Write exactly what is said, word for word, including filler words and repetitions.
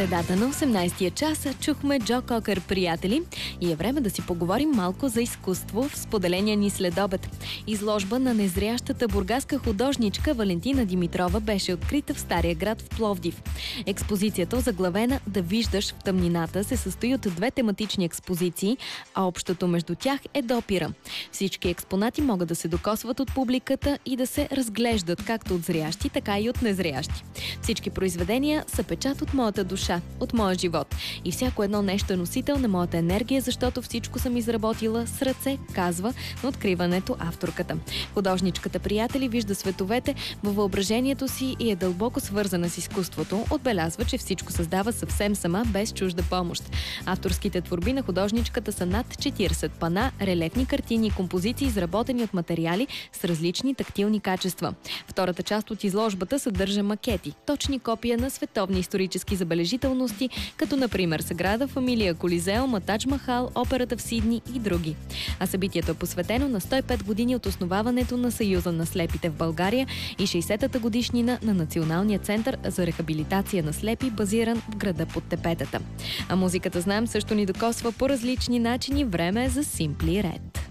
средата на осемнайсетия час чухме Джо Кокър, приятели, и е време да си поговорим малко за изкуство в споделения ни следобед. Изложба на незрящата бургаска художничка Валентина Димитрова беше открита в Стария град в Пловдив. Експозицията, озаглавена "Да виждаш в тъмнината", се състои от две тематични експозиции, а общото между тях е допира. Всички експонати могат да се докосват от публиката и да се разглеждат както от зрящи, така и от незрящи. Всички произведения са печат от моята душа, от моя живот. И всяко едно нещо е носител на моята енергия, защото всичко съм изработила с ръце, казва на откриването авторката. Художничката, приятели, вижда световете във въображението си и е дълбоко свързана с изкуството. Отбелязва, че всичко създава съвсем сама, без чужда помощ. Авторските творби на художничката са над четирийсет пана, релефни картини и композиции, изработени от материали с различни тактилни качества. Втората част от изложбата съдържа макети, точни копия на световни исторически забележителности, като например Саграда Фамилия, Колизеума, Тадж Махал, операта в Сидни и други. А събитието е посветено на сто и пет години от основаването на Съюза на слепите в България и шейсетата годишнина на Националния център за рехабилитация на слепи, базиран в града Подтепетата. А музиката, знаем, също ни докосва по различни начини. Време е за Simply Red.